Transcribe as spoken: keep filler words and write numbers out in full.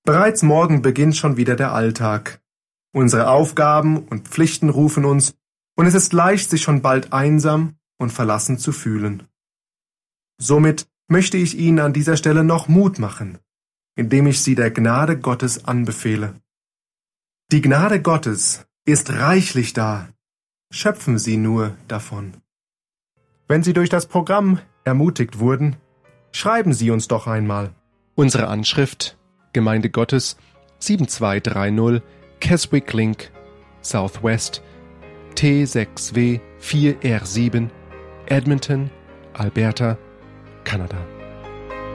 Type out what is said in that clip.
Bereits morgen beginnt schon wieder der Alltag. Unsere Aufgaben und Pflichten rufen uns, und es ist leicht, sich schon bald einsam und verlassen zu fühlen. Somit möchte ich Ihnen an dieser Stelle noch Mut machen, indem ich Sie der Gnade Gottes anbefehle. Die Gnade Gottes ist reichlich da. Schöpfen Sie nur davon. Wenn Sie durch das Programm ermutigt wurden, schreiben Sie uns doch einmal. Unsere Anschrift: Gemeinde Gottes sieben zwei drei null Keswick Link, Southwest T sechs W vier R sieben, Edmonton, Alberta, Kanada.